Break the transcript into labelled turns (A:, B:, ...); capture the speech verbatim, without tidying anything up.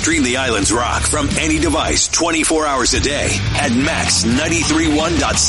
A: Stream the island's rock from any device twenty-four hours a day at max nine three one dot